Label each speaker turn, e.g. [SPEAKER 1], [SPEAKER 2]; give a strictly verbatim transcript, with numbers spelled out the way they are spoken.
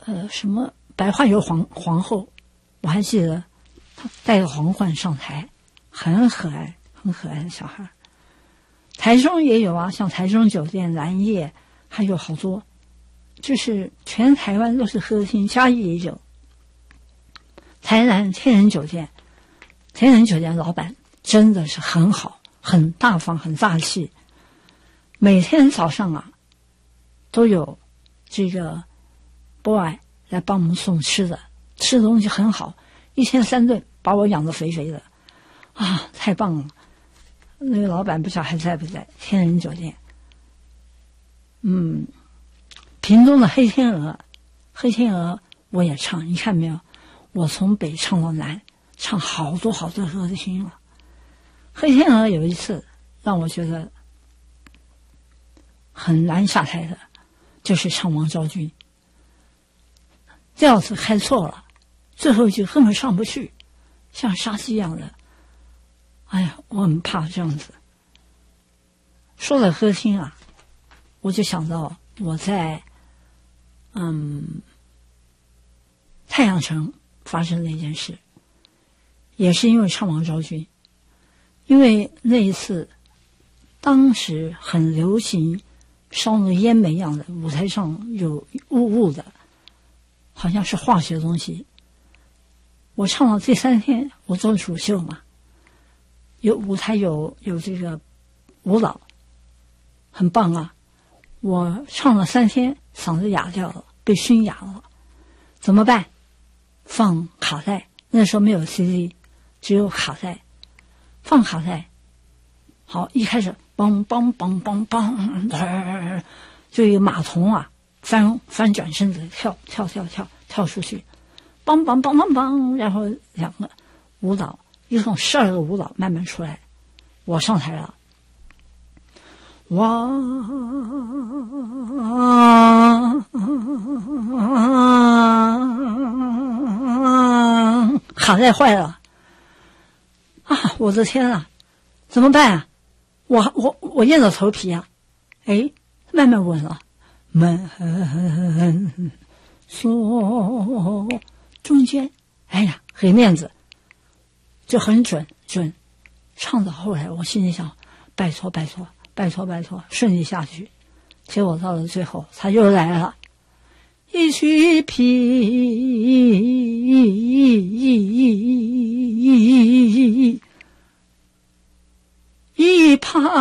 [SPEAKER 1] 呃什么白花油皇皇后，我还记得她戴着皇冠上台，很可爱，很可爱的小孩。台中也有啊，像台中酒店、蓝叶，还有好多，就是全台湾都是歌厅，嘉义也有。台南天人酒店，天人酒店老板真的是很好，很大方，很大气。每天早上啊，都有这个 boy 来帮我们送吃的，吃的东西很好，一天三顿，把我养得肥肥的，啊，太棒了！那个老板不知道还在不在？天人酒店，嗯，屏东的黑天鹅，黑天鹅我也唱，你看没有？我从北唱到南，唱好多好多歌厅了。黑天鹅有一次让我觉得很难下台的，就是唱王昭君，调子开错了，最后一句根本上不去，像杀鸡一样的。哎呀，我很怕这样子。说到歌厅啊，我就想到我在嗯太阳城发生的一件事，也是因为唱王昭君。因为那一次当时很流行烧那个烟煤一样的，舞台上有雾雾的，好像是化学东西。我唱到第三天，我做主秀嘛，有舞台有有这个舞蹈，很棒啊！我唱了三天，嗓子哑掉了，被熏哑了，怎么办？放卡带，那时候没有 C D， 只有卡带，放卡带。好，一开始梆梆梆梆梆，就一个马童啊，翻翻转身子跳跳跳跳跳出去，梆梆梆梆梆，然后两个舞蹈，一共十二个舞蹈慢慢出来，我上台了。哇，卡带坏了啊！我的天啊，怎么办啊？我我我硬着头皮啊！哎，慢慢稳了，慢说中间，哎呀，给面子，就很准准。唱到后来，我心里想，拜托拜托。拜托拜托，顺利下去。结果到了最后，他又来了，一曲皮一帕。